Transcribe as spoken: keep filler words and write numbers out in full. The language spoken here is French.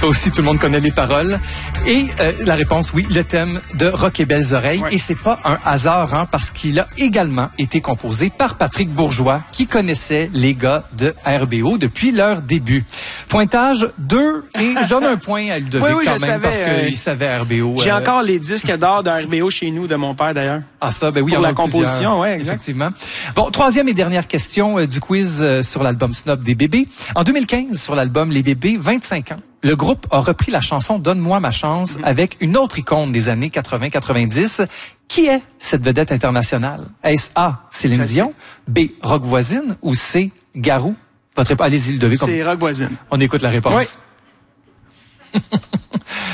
Ça aussi, tout le monde connaît les paroles. Et euh, la réponse, oui, le thème de Rock et Belles Oreilles. Ouais. Et c'est pas un hasard, hein, parce qu'il a également été composé par Patrick Bourgeois, qui connaissait les gars de R B O depuis leur début. Pointage deux, et je donne un point à Ludovic oui, oui, quand je même, savais, parce euh, qu'il savait R B O. J'ai euh, encore les disques d'or de R B O chez nous, de mon père d'ailleurs. Ah ça, ben oui, pour il y en a la composition, oui, exact. Effectivement. Bon, troisième et dernière question euh, du quiz euh, sur l'album Snob des Bébés. En deux mille quinze, sur l'album Les Bébés, vingt-cinq ans, le groupe a repris la chanson Donne-moi ma chance mm-hmm. avec une autre icône des années quatre-vingts quatre-vingt-dix. Qui est cette vedette internationale? Est-ce A, Céline Dion, B, Rock Voisine ou C, Garou? Votre réponse, allez-y, le devez. C'est Rock Voisine. On écoute la réponse. Oui.